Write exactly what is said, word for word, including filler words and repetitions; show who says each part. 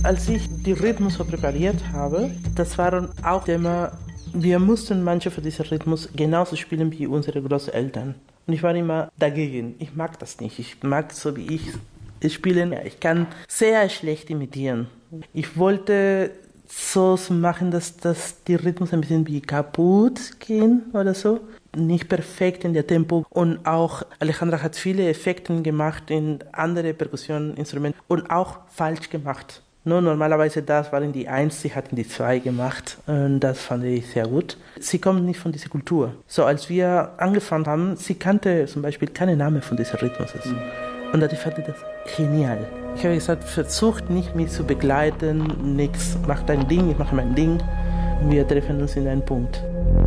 Speaker 1: Als ich die Rhythmus so präpariert habe, das waren auch immer, wir mussten manche von diesem Rhythmus genauso spielen wie unsere Großeltern. Und ich war immer dagegen. Ich mag das nicht. Ich mag so wie ich spielen. Ich kann sehr schlecht imitieren. Ich wollte so machen, dass, dass die Rhythmus ein bisschen wie kaputt gehen oder so. Nicht perfekt in der Tempo. Und auch Alejandra hat viele Effekte gemacht in andere Perkussioninstrumente und auch falsch gemacht. No, normalerweise das waren die Eins, sie hatten die Zwei gemacht und das fand ich sehr gut. Sie kommt nicht von dieser Kultur. So als wir angefangen haben, sie kannte zum Beispiel keinen Namen von diesem Rhythmus. Mhm. Und ich fand das genial. Ich habe gesagt, versucht nicht mich zu begleiten, nichts, mach dein Ding, ich mache mein Ding. Wir treffen uns in einem Punkt.